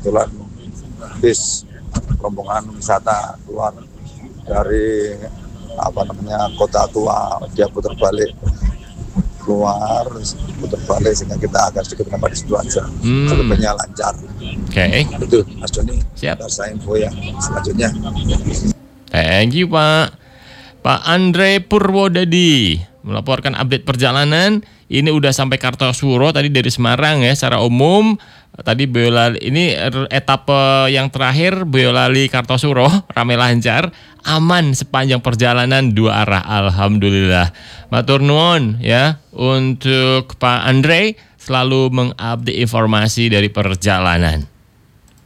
kebetulan bis rombongan wisata keluar dari kota tua, dia putar balik sehingga kita agak sedikit menambah di situ aja. Selebihnya lancar. Oke. Itu Mas Doni. Siap. Saya info yang selanjutnya. Thank you Pak. Pak Andre Purwodadi melaporkan update perjalanan. Ini udah sampai Kartosuro tadi dari Semarang ya secara umum. Tadi Boyolali ini etape yang terakhir Boyolali Kartosuro ramai lancar, aman sepanjang perjalanan 2 arah. Alhamdulillah. Matur nuwun ya untuk Pak Andre selalu mengupdate informasi dari perjalanan.